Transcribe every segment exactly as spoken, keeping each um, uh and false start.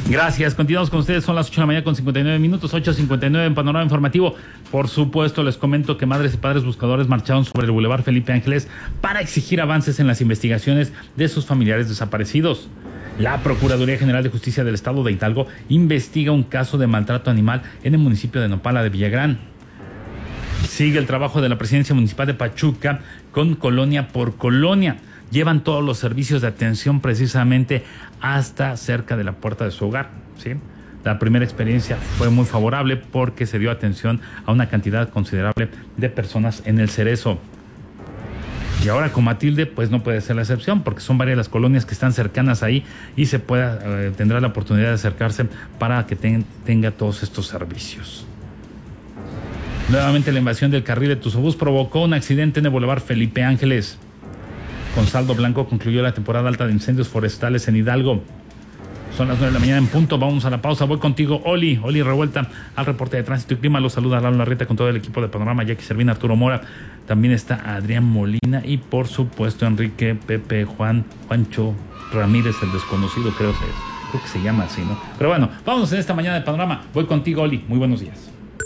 Gracias, continuamos con ustedes, son las ocho de la mañana con cincuenta y nueve minutos, ocho cincuenta y nueve en Panorama Informativo. Por supuesto, les comento que madres y padres buscadores marcharon sobre el Boulevard Felipe Ángeles para exigir avances en las investigaciones de sus familiares desaparecidos. La Procuraduría General de Justicia del Estado de Hidalgo investiga un caso de maltrato animal en el municipio de Nopala de Villagrán. Sigue el trabajo de la Presidencia Municipal de Pachuca con colonia por colonia. Llevan todos los servicios de atención precisamente hasta cerca de la puerta de su hogar, ¿sí? La primera experiencia fue muy favorable porque se dio atención a una cantidad considerable de personas en el Cerezo. Y ahora con Matilde, pues no puede ser la excepción, porque son varias las colonias que están cercanas ahí y se pueda, eh, tendrá la oportunidad de acercarse para que ten, tenga todos estos servicios. Nuevamente la invasión del carril de Tuzobús provocó un accidente en el Boulevard Felipe Ángeles. Con saldo blanco concluyó la temporada alta de incendios forestales en Hidalgo. Son las nueve de la mañana en punto, vamos a la pausa. Voy contigo, Oli, Oli Revuelta, al reporte de tránsito y clima. Los saluda Lalo Larrieta con todo el equipo de Panorama, Jackie Servín, Arturo Mora. También está Adrián Molina y por supuesto Enrique, Pepe, Juan, Juancho Ramírez, el desconocido, creo que, creo que se llama así, ¿no? Pero bueno, vamos en esta mañana de Panorama. Voy contigo, Oli, muy buenos días.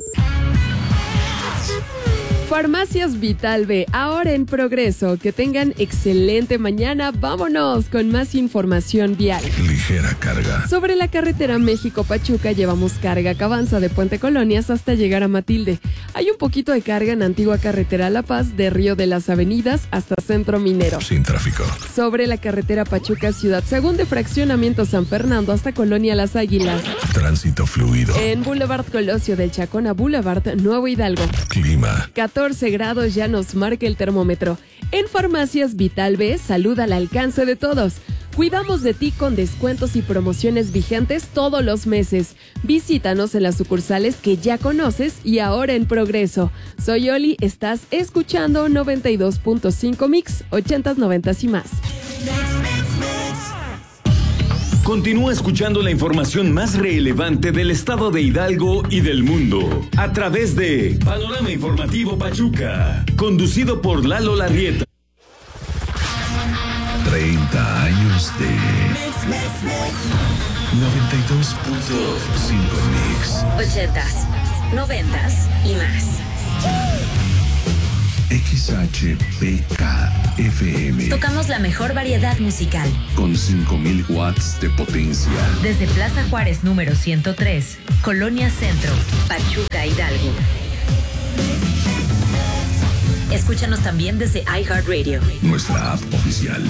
Farmacias Vital B, ahora en progreso. Que tengan excelente mañana. Vámonos con más información vial. Ligera carga. Sobre la carretera México-Pachuca llevamos carga que avanza de Puente Colonias hasta llegar a Matilde. Hay un poquito de carga en antigua carretera La Paz de Río de las Avenidas hasta Centro Minero. Sin tráfico. Sobre la carretera Pachuca-Ciudad Según de Fraccionamiento San Fernando hasta Colonia Las Águilas. Tránsito fluido. En Boulevard Colosio del Chacón a Boulevard Nuevo Hidalgo. Clima. catorce grados ya nos marca el termómetro. En Farmacias Vital B, salud al alcance de todos. Cuidamos de ti con descuentos y promociones vigentes todos los meses. Visítanos en las sucursales que ya conoces y ahora en progreso. Soy Oli, estás escuchando noventa y dos punto cinco Mix, ochentas, noventas y más. Continúa escuchando la información más relevante del estado de Hidalgo y del mundo a través de Panorama Informativo Pachuca, conducido por Lalo Larrieta. treinta años de noventa y dos punto cinco Mix. ochentas, noventas y más. X H P K F M. Tocamos la mejor variedad musical. Con cinco mil watts de potencia. Desde Plaza Juárez número ciento tres, Colonia Centro, Pachuca, Hidalgo. Escúchanos también desde iHeartRadio. Nuestra app oficial.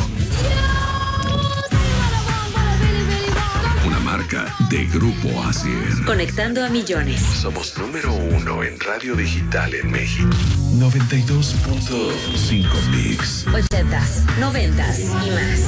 Una marca de Grupo Asier. Conectando a millones. Somos número uno en radio digital en México. noventa y dos punto cinco Mix. ochentas, noventas y más.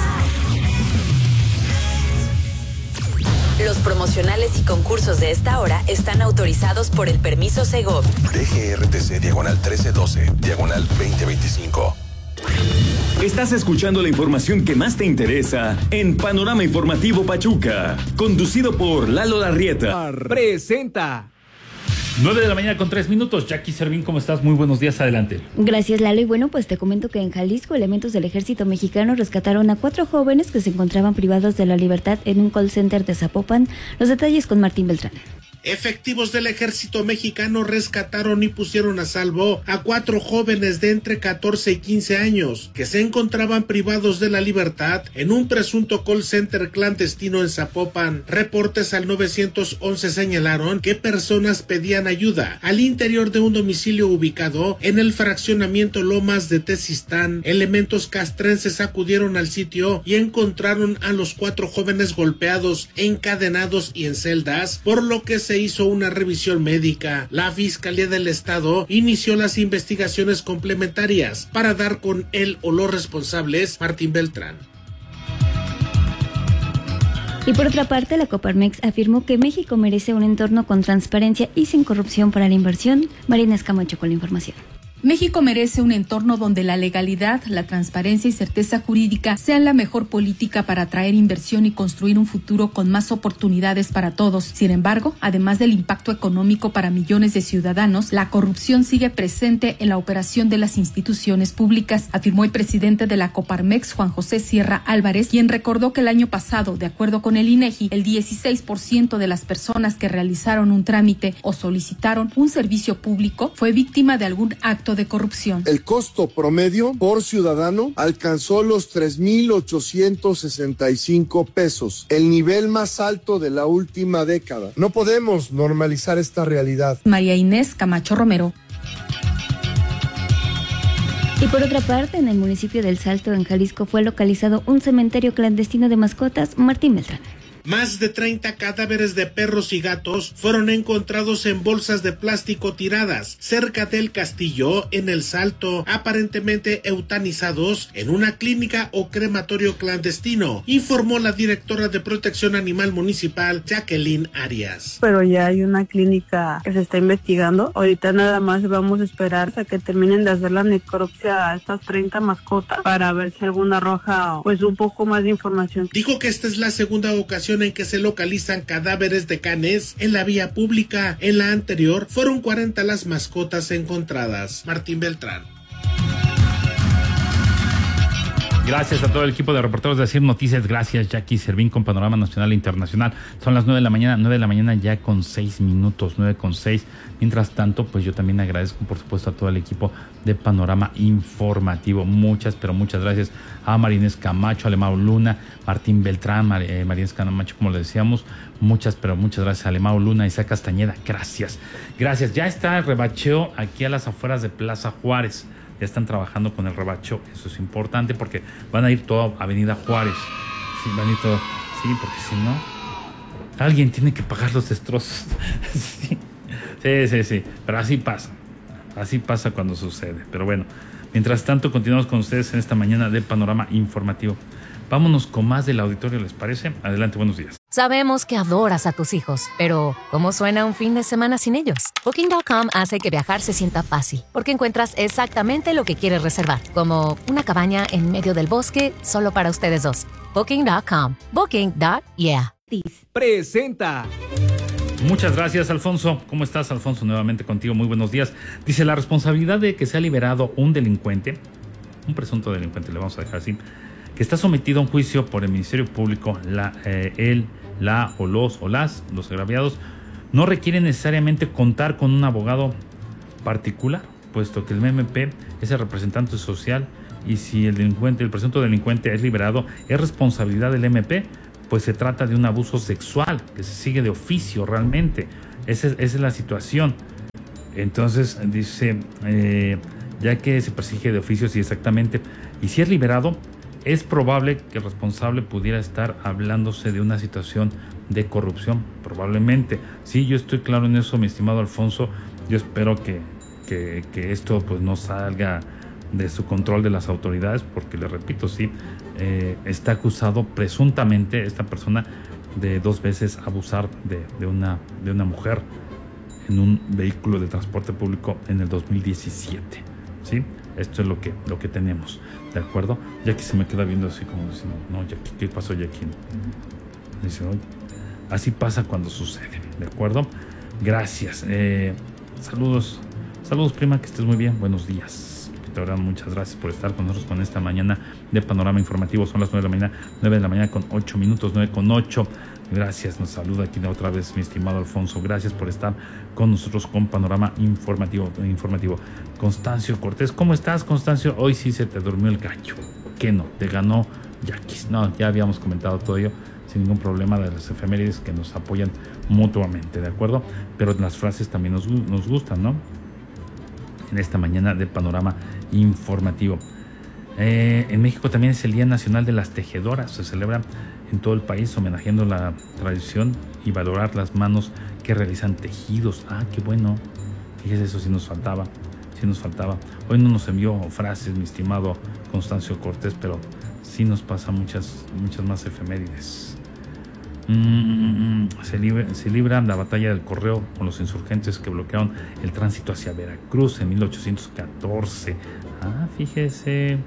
Los promocionales y concursos de esta hora están autorizados por el permiso Segov. D G R T C diagonal trece doce, diagonal veinte veinticinco. Estás escuchando la información que más te interesa en Panorama Informativo Pachuca, conducido por Lalo Larrieta. Presenta. nueve de la mañana con tres minutos. Jackie Servín, ¿cómo estás? Muy buenos días, adelante. Gracias, Lalo. Y bueno, pues te comento que en Jalisco elementos del ejército mexicano rescataron a cuatro jóvenes que se encontraban privados de la libertad en un call center de Zapopan. Los detalles con Martín Beltrán. Efectivos del ejército mexicano rescataron y pusieron a salvo a cuatro jóvenes de entre catorce y quince años que se encontraban privados de la libertad en un presunto call center clandestino en Zapopan. Reportes al nueve once señalaron que personas pedían ayuda al interior de un domicilio ubicado en el fraccionamiento Lomas de Tezistán. Elementos castrenses acudieron al sitio y encontraron a los cuatro jóvenes golpeados, encadenados y en celdas, por lo que se hizo una revisión médica. La Fiscalía del Estado inició las investigaciones complementarias para dar con él o los responsables. Martín Beltrán. Y por otra parte, la Coparmex afirmó que México merece un entorno con transparencia y sin corrupción para la inversión. Marina Escamacho con la información. México merece un entorno donde la legalidad, la transparencia y certeza jurídica sean la mejor política para atraer inversión y construir un futuro con más oportunidades para todos. Sin embargo, además del impacto económico para millones de ciudadanos, la corrupción sigue presente en la operación de las instituciones públicas, afirmó el presidente de la Coparmex, Juan José Sierra Álvarez, quien recordó que el año pasado, de acuerdo con el INEGI, el dieciséis por ciento de las personas que realizaron un trámite o solicitaron un servicio público fue víctima de algún acto de corrupción. El costo promedio por ciudadano alcanzó los tres mil ochocientos sesenta y cinco pesos, el nivel más alto de la última década. No podemos normalizar esta realidad. María Inés Camacho Romero. Y por otra parte, en el municipio del Salto, en Jalisco, fue localizado un cementerio clandestino de mascotas. Martín Beltrán. Más de treinta cadáveres de perros y gatos fueron encontrados en bolsas de plástico tiradas cerca del castillo en El Salto, aparentemente eutanizados en una clínica o crematorio clandestino, informó la directora de Protección Animal Municipal, Jacqueline Arias. Pero ya hay una clínica que se está investigando. Ahorita nada más vamos a esperar a que terminen de hacer la necropsia a estas treinta mascotas para ver si alguna arroja pues un poco más de información. Dijo que esta es la segunda ocasión en que se localizan cadáveres de canes en la vía pública. En la anterior fueron cuarenta las mascotas encontradas. Martín Beltrán. Gracias a todo el equipo de reporteros de Asir Noticias. Gracias, Jackie Servín, con Panorama Nacional e Internacional. Son las nueve de la mañana, nueve de la mañana ya con seis minutos, nueve con seis. Mientras tanto, pues yo también agradezco, por supuesto, a todo el equipo de Panorama Informativo. Muchas, pero muchas gracias a Marínez Camacho, a Alemao Luna, Martín Beltrán, Mar eh, Marínez Camacho, como le decíamos. Muchas, pero muchas gracias a Alemao Luna, Isaac Castañeda. Gracias. Gracias. Ya está el rebacheo aquí a las afueras de Plaza Juárez. Ya están trabajando con el rebacho, eso es importante porque van a ir toda Avenida Juárez. Sí, van a ir todo. Sí, porque si no, alguien tiene que pagar los destrozos. Sí. sí, sí, sí. Pero así pasa. Así pasa cuando sucede. Pero bueno, mientras tanto, continuamos con ustedes en esta mañana de Panorama Informativo. Vámonos con más del auditorio, ¿les parece? Adelante, buenos días. Sabemos que adoras a tus hijos, pero ¿cómo suena un fin de semana sin ellos? Booking punto com hace que viajar se sienta fácil, porque encuentras exactamente lo que quieres reservar, como una cabaña en medio del bosque solo para ustedes dos. Booking punto com. Booking. Yeah. Presenta. Muchas gracias, Alfonso. ¿Cómo estás, Alfonso? Nuevamente contigo, muy buenos días. Dice, la responsabilidad de que se ha liberado un delincuente, un presunto delincuente, le vamos a dejar así, que está sometido a un juicio por el Ministerio Público, la, eh, él, la o los o las, los agraviados, no requieren necesariamente contar con un abogado particular, puesto que el M M P es el representante social y si el delincuente, el presunto delincuente es liberado, es responsabilidad del M M P, pues se trata de un abuso sexual que se sigue de oficio realmente. Esa es, esa es la situación. Entonces dice, eh, ya que se persigue de oficio, sí, exactamente, y si es liberado, es probable que el responsable pudiera estar hablándose de una situación de corrupción, probablemente. Sí, yo estoy claro en eso, mi estimado Alfonso. Yo espero que, que, que esto pues no salga de su control de las autoridades, porque le repito, sí, eh, está acusado presuntamente esta persona de dos veces abusar de, de, una, de una mujer en un vehículo de transporte público en el dos mil diecisiete, ¿sí? Esto es lo que, lo que tenemos, ¿de acuerdo? Jackie se me queda viendo así como diciendo, no, Jackie, ¿qué pasó, Jackie? Dice, oye, así pasa cuando sucede, ¿de acuerdo? Gracias. Eh, saludos, saludos, prima, que estés muy bien. Buenos días. Muchas gracias por estar con nosotros con esta mañana de Panorama Informativo. Son las nueve de la mañana, nueve de la mañana con ocho minutos, nueve con ocho. Gracias, nos saluda aquí otra vez mi estimado Alfonso. Gracias por estar con nosotros con Panorama Informativo. informativo. Constancio Cortés, ¿cómo estás, Constancio? Hoy sí se te durmió el gallo. ¿Qué no? Te ganó Jackie. No, ya habíamos comentado todo ello sin ningún problema de las efemérides que nos apoyan mutuamente, ¿de acuerdo? Pero las frases también nos, nos gustan, ¿no? En esta mañana de Panorama Informativo. Eh, en México también es el Día Nacional de las Tejedoras. Se celebra en todo el país homenajeando la tradición y valorar las manos que realizan tejidos. Ah, qué bueno. Fíjese, eso sí nos faltaba. Sí nos faltaba. Hoy no nos envió frases, mi estimado Constancio Cortés, pero sí nos pasa muchas, muchas más efemérides. Mm, se, libre, se libra la batalla del Correo con los insurgentes que bloquearon el tránsito hacia Veracruz en mil ochocientos catorce. Ah, fíjese.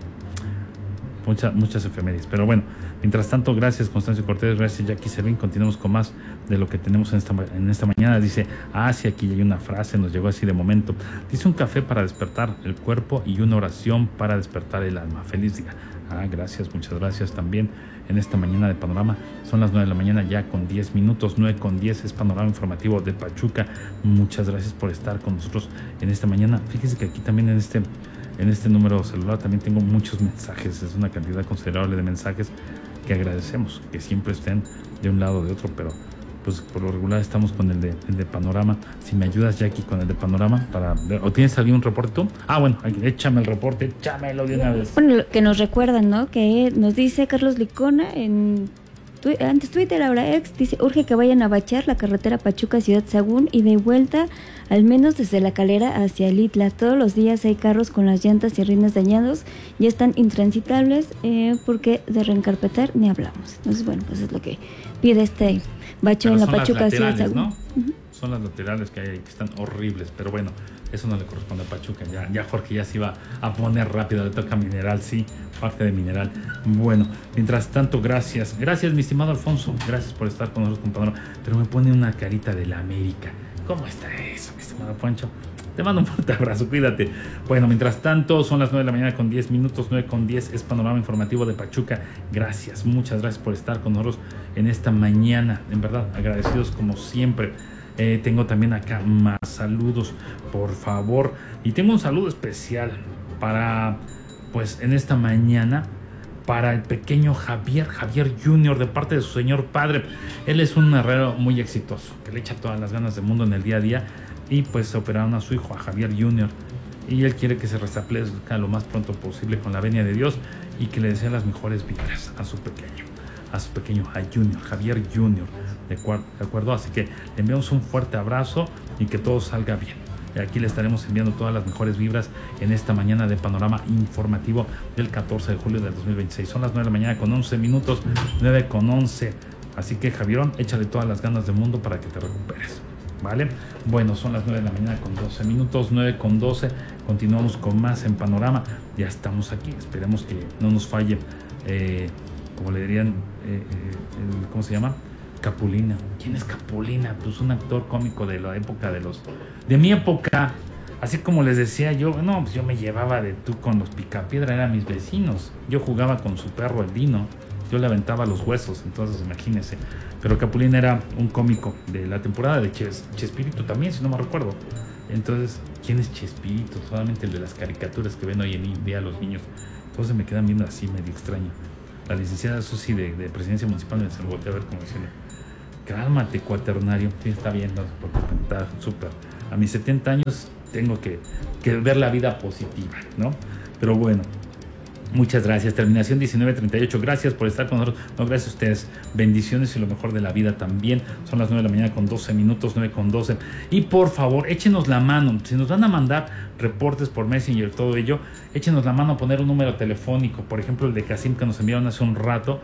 Muchas, muchas efemérides. Pero bueno, mientras tanto, gracias Constancio Cortés, gracias Jackie Servín. Continuamos con más de lo que tenemos en esta, en esta mañana. Dice, ah, sí, aquí hay una frase, nos llegó así de momento. Dice, un café para despertar el cuerpo y una oración para despertar el alma. Feliz día. Ah, gracias, muchas gracias también en esta mañana de Panorama. Son las nueve de la mañana ya con diez minutos, nueve con diez es Panorama Informativo de Pachuca. Muchas gracias por estar con nosotros en esta mañana. Fíjese que aquí también en este... En este número celular también tengo muchos mensajes, es una cantidad considerable de mensajes que agradecemos, que siempre estén de un lado o de otro, pero pues por lo regular estamos con el de, el de Panorama. Si me ayudas, Jackie, con el de Panorama, para ver, ¿o tienes algún reporte tú? Ah, bueno, échame el reporte, échamelo de una vez. Bueno, que nos recuerdan, ¿no? Que nos dice Carlos Licona en... Antes Twitter, ahora ex, dice, urge que vayan a bachar la carretera Pachuca-Ciudad Sagún y de vuelta, al menos desde La Calera hacia Litla. Todos los días hay carros con las llantas y rines dañados, ya están intransitables, eh, porque de reencarpetar ni hablamos. Entonces, bueno, pues es lo que pide este bacho en la Pachuca-Ciudad Sagún. ¿No? Uh-huh. Son las laterales que hay ahí, que están horribles, pero bueno, eso no le corresponde a Pachuca. Ya, ya Jorge ya se iba a poner rápido, le toca Mineral, sí, parte de Mineral. Bueno, mientras tanto, gracias. Gracias, mi estimado Alfonso. Gracias por estar con nosotros, compadre. Pero me pone una carita de la América. ¿Cómo está eso, mi estimado Poncho? Te mando un fuerte abrazo, cuídate. Bueno, mientras tanto, son las nueve de la mañana con diez minutos, nueve con diez es Panorama Informativo de Pachuca. Gracias, muchas gracias por estar con nosotros en esta mañana. En verdad, agradecidos como siempre. Eh, tengo también acá más saludos, por favor. Y tengo un saludo especial para, pues, en esta mañana, para el pequeño Javier, Javier junior, de parte de su señor padre. Él es un herrero muy exitoso, que le echa todas las ganas del mundo en el día a día. Y pues se operaron a su hijo, a Javier junior Y él quiere que se restablezca lo más pronto posible con la venia de Dios y que le desea las mejores vibras a su pequeño, a su pequeño Junior, Javier junior ¿De acuerdo? Así que le enviamos un fuerte abrazo y que todo salga bien. Y aquí le estaremos enviando todas las mejores vibras en esta mañana de Panorama Informativo del catorce de julio del dos mil veintiséis. Son las nueve de la mañana con once minutos, nueve con once. Así que, Javierón, échale todas las ganas del mundo para que te recuperes. ¿Vale? Bueno, son las nueve de la mañana con doce minutos, nueve con doce. Continuamos con más en Panorama. Ya estamos aquí. Esperemos que no nos falle, eh, como le dirían, eh, eh, el, ¿cómo se llama? Capulina. ¿Quién es Capulina? Pues un actor cómico de la época de los... De mi época. Así como les decía yo, no, pues yo me llevaba de tú con los Picapiedra, eran mis vecinos. Yo jugaba con su perro, el Dino. Yo le aventaba los huesos, entonces imagínense. Pero Capulina era un cómico de la temporada de Ches, Chespirito también, si no me recuerdo. Entonces, ¿quién es Chespirito? Solamente el de las caricaturas que ven hoy en día los niños. Entonces me quedan viendo así medio extraño. La licenciada Susi de, de Presidencia Municipal me se lo volteé a ver como diciendo, cálmate, cuaternario. Sí, está bien, no, porque está súper. A mis setenta años tengo que, que ver la vida positiva, ¿no? Pero bueno. Muchas gracias. Terminación diecinueve treinta y ocho. Gracias por estar con nosotros. No, gracias a ustedes. Bendiciones y lo mejor de la vida también. Son las nueve de la mañana con doce minutos, nueve con doce. Y por favor, échenos la mano. Si nos van a mandar reportes por Messenger, todo ello, échenos la mano a poner un número telefónico. Por ejemplo, el de Casim que nos enviaron hace un rato,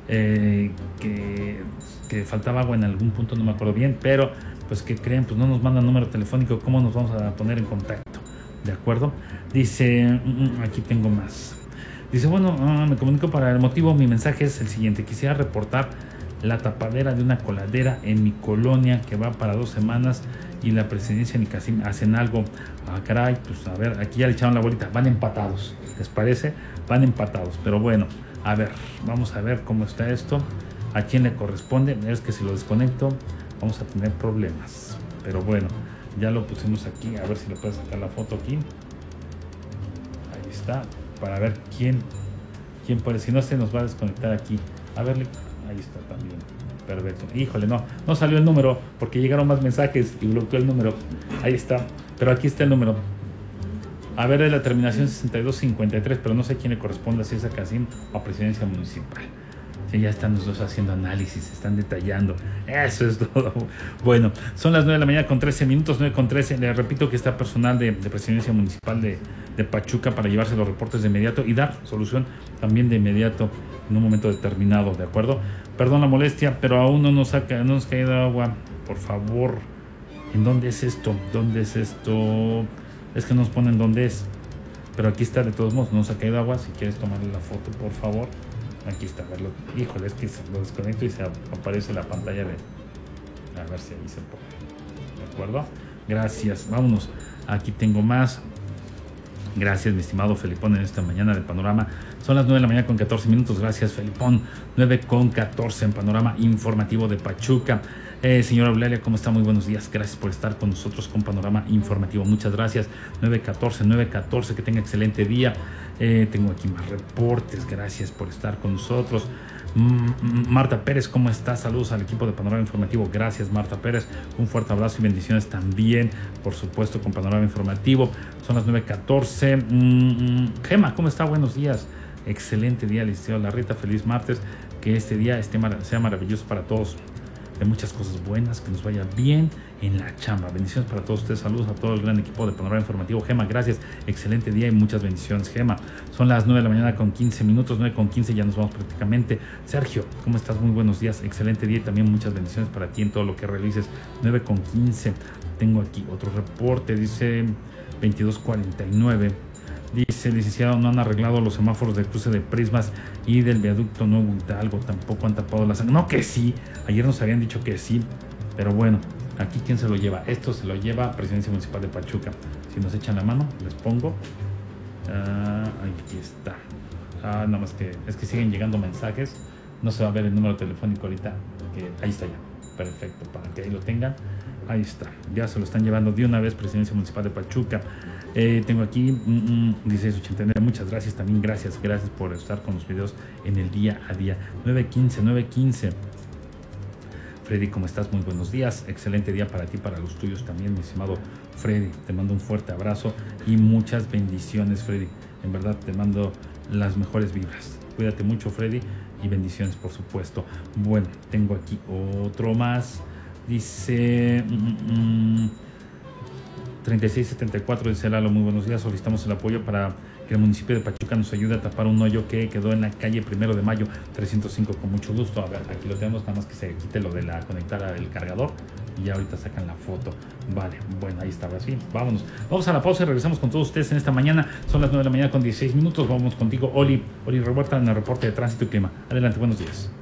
eh, que, que faltaba agua en algún punto, no me acuerdo bien, pero pues que creen, pues no nos mandan número telefónico. ¿Cómo nos vamos a poner en contacto? ¿De acuerdo? Dice, aquí tengo más. Dice, bueno, uh, me comunico para el motivo, mi mensaje es el siguiente. Quisiera reportar la tapadera de una coladera en mi colonia que va para dos semanas y la presidencia ni Casim hacen algo. Ah, caray, pues a ver, aquí ya le echaron la bolita. Van empatados, ¿les parece? Van empatados, pero bueno, a ver, vamos a ver cómo está esto. ¿A quién le corresponde? Es que si lo desconecto vamos a tener problemas. Pero bueno, ya lo pusimos aquí, a ver si le puedo sacar la foto aquí. Ahí está. Para ver quién, quién puede, si no se nos va a desconectar aquí. A ver, ahí está también. Perfecto. Híjole, no, no salió el número porque llegaron más mensajes y bloqueó el número. Ahí está, pero aquí está el número. A ver, es la terminación sesenta y dos cincuenta y tres, pero no sé quién le corresponde, si es a Casim o a Presidencia Municipal. Sí, ya están los dos haciendo análisis, están detallando. Eso es todo. Bueno, son las nueve de la mañana con trece minutos, nueve con trece. Les repito que está personal de, de Presidencia Municipal de, de Pachuca para llevarse los reportes de inmediato y dar solución también de inmediato en un momento determinado, ¿de acuerdo? Perdón la molestia, pero aún no nos ha, no nos ha caído agua. Por favor. ¿En dónde es esto? ¿Dónde es esto? Es que nos ponen dónde es. Pero aquí está, de todos modos, no nos ha caído agua. Si quieres tomarle la foto, por favor. Aquí está, verlo. Híjole, es que lo desconecto y se aparece la pantalla de... A ver si ahí se pone. ¿De acuerdo? Gracias. Vámonos. Aquí tengo más. Gracias, mi estimado Felipón, en esta mañana de Panorama. Son las nueve de la mañana con catorce minutos. Gracias, Felipón. nueve con catorce en Panorama Informativo de Pachuca. Eh, señora Eulalia, ¿cómo está? Muy buenos días. Gracias por estar con nosotros con Panorama Informativo. Muchas gracias. nueve catorce, nueve catorce. Que tenga excelente día. Eh, tengo aquí más reportes. Gracias por estar con nosotros. Mm, Marta Pérez, ¿cómo estás? Saludos al equipo de Panorama Informativo. Gracias, Marta Pérez. Un fuerte abrazo y bendiciones también, por supuesto, con Panorama Informativo. Son las nueve catorce. Mm, Gema, ¿cómo está? Buenos días. Excelente día, Liceo Larreta. Feliz martes. Que este día esté mar- sea maravilloso para todos. De muchas cosas buenas, que nos vaya bien en la chamba. Bendiciones para todos ustedes. Saludos a todo el gran equipo de Panorama Informativo. Gema, gracias. Excelente día y muchas bendiciones, Gema. Son las nueve de la mañana con quince minutos. nueve con quince, ya nos vamos prácticamente. Sergio, ¿cómo estás? Muy buenos días. Excelente día y también muchas bendiciones para ti en todo lo que realices. nueve con quince. Tengo aquí otro reporte. Dice veintidós cuarenta y nueve. Dice, licenciado, no han arreglado los semáforos de cruce de Prismas y del viaducto Nuevo Hidalgo, tampoco han tapado la sangre. No, que sí, ayer nos habían dicho que sí, pero bueno, aquí ¿quién se lo lleva? Esto se lo lleva Presidencia Municipal de Pachuca. Si nos echan la mano, les pongo. Ah, aquí está. Ah, nada más que, es que siguen llegando mensajes, no se va a ver el número telefónico ahorita, que ahí está ya, perfecto, para que ahí lo tengan. Ahí está, ya se lo están llevando de una vez Presidencia Municipal de Pachuca. Eh, tengo aquí mm, dieciséis ochenta y nueve, muchas gracias también, gracias, gracias por estar con los videos en el día a día. nueve quince, nueve quince. Freddy, ¿cómo estás? Muy buenos días, excelente día para ti, para los tuyos también, mi estimado Freddy. Te mando un fuerte abrazo y muchas bendiciones, Freddy. En verdad te mando las mejores vibras. Cuídate mucho, Freddy, y bendiciones, por supuesto. Bueno, tengo aquí otro más. Dice mm, mm, treinta y seis setenta y cuatro, dice Lalo, muy buenos días, solicitamos el apoyo para que el municipio de Pachuca nos ayude a tapar un hoyo que quedó en la calle Primero de Mayo trescientos cinco, con mucho gusto. A ver, aquí lo tenemos, nada más que se quite lo de la conectar al cargador y ya ahorita sacan la foto. Vale, bueno, ahí está, ahora sí, vámonos. Vamos a la pausa y regresamos con todos ustedes en esta mañana. Son las nueve de la mañana con dieciséis minutos, vamos contigo, Oli, Oli Revuelta, en el reporte de tránsito y clima. Adelante, buenos días.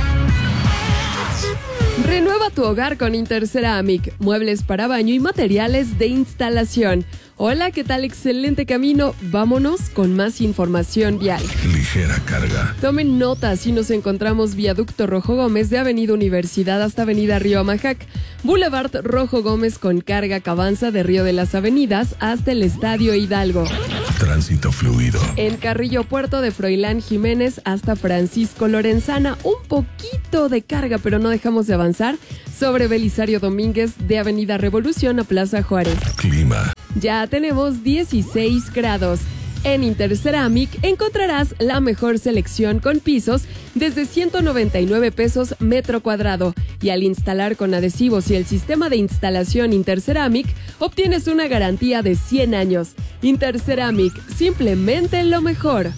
Renueva tu hogar con Interceramic, muebles para baño y materiales de instalación. Hola, ¿qué tal? Excelente camino. Vámonos con más información vial. Ligera carga. Tomen nota, si nos encontramos Viaducto Rojo Gómez de Avenida Universidad hasta Avenida Río Amajac, Boulevard Rojo Gómez con carga que avanza de Río de las Avenidas hasta el Estadio Hidalgo. Tránsito fluido. En Carrillo Puerto de Froilán Jiménez hasta Francisco Lorenzana, un poquito de carga, pero no dejamos de avanzar sobre Belisario Domínguez de Avenida Revolución a Plaza Juárez. Clima. Ya tenemos dieciséis grados. En Interceramic encontrarás la mejor selección con pisos desde ciento noventa y nueve pesos metro cuadrado. Y al instalar con adhesivos y el sistema de instalación Interceramic, obtienes una garantía de cien años. Interceramic, simplemente lo mejor.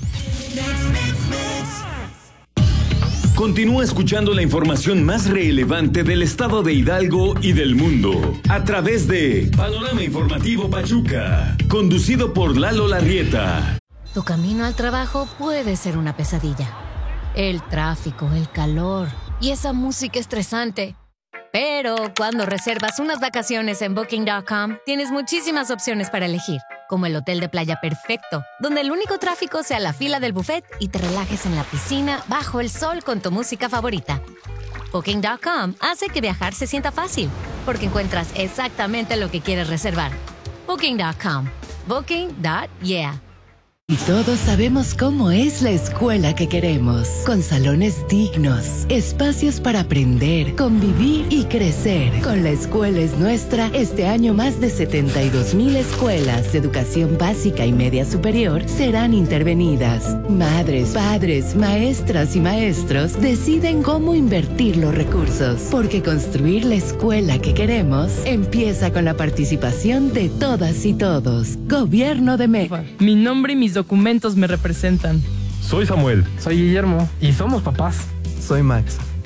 Continúa escuchando la información más relevante del estado de Hidalgo y del mundo a través de Panorama Informativo Pachuca, conducido por Lalo Larrieta. Tu camino al trabajo puede ser una pesadilla. El tráfico, el calor y esa música estresante. Pero cuando reservas unas vacaciones en Booking punto com, tienes muchísimas opciones para elegir, como el hotel de playa perfecto, donde el único tráfico sea la fila del buffet y te relajes en la piscina bajo el sol con tu música favorita. Booking punto com hace que viajar se sienta fácil, porque encuentras exactamente lo que quieres reservar. Booking punto com. Booking punto yeah. Y todos sabemos cómo es la escuela que queremos, con salones dignos, espacios para aprender, convivir y crecer. Con La Escuela es Nuestra, este año más de setenta y dos mil escuelas de educación básica y media superior serán intervenidas. Madres, padres, maestras y maestros deciden cómo invertir los recursos, porque construir la escuela que queremos empieza con la participación de todas y todos. Gobierno de México. Mi nombre y mis documentos me representan. Soy Samuel. Soy Guillermo. Y somos papás. Soy Max.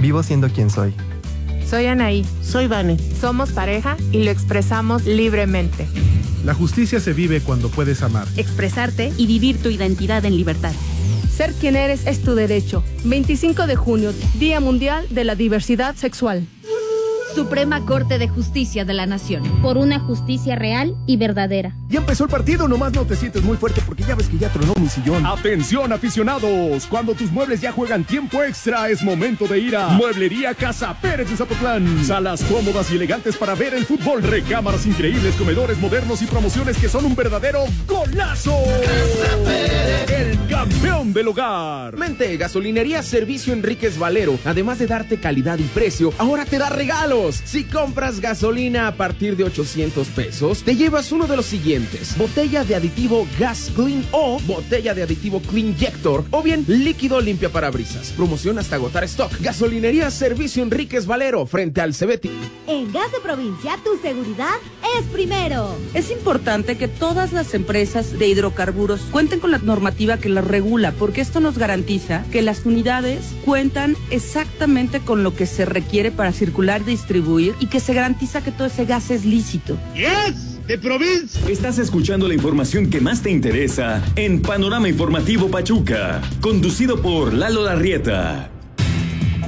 Vivo siendo quien soy. Soy Anaí. Soy Vane. Somos pareja y lo expresamos libremente. La justicia se vive cuando puedes amar, expresarte y vivir tu identidad en libertad. Ser quien eres es tu derecho. veinticinco de junio, Día Mundial de la Diversidad Sexual. Suprema Corte de Justicia de la Nación. Por una justicia real y verdadera. Ya empezó el partido, nomás no te sientes muy fuerte porque ya ves que ya tronó mi sillón. Atención, aficionados, cuando tus muebles ya juegan tiempo extra, es momento de ir a Mueblería Casa Pérez de Zapotlán. Salas cómodas y elegantes para ver el fútbol, recámaras increíbles, comedores modernos y promociones que son un verdadero golazo. Casa Pérez, el campeón del hogar. Mente, Gasolinería Servicio Enríquez Valero, además de darte calidad y precio, ahora te da regalos. Si compras gasolina a partir de ochocientos pesos, te llevas uno de los siguientes: botella de aditivo Gas Clean o botella de aditivo Cleanjector, o bien líquido limpia parabrisas. Promoción hasta agotar stock. Gasolinería Servicio Enríquez Valero, frente al Cebeti. En Gas de Provincia, tu seguridad es primero. Es importante que todas las empresas de hidrocarburos cuenten con la normativa que las regula, porque esto nos garantiza que las unidades cuentan exactamente con lo que se requiere para circular y distribuir, y que se garantiza que todo ese gas es lícito. ¡Yes! ¡De Provincia! Estás escuchando la información que más te interesa en Panorama Informativo Pachuca, conducido por Lalo Larrieta.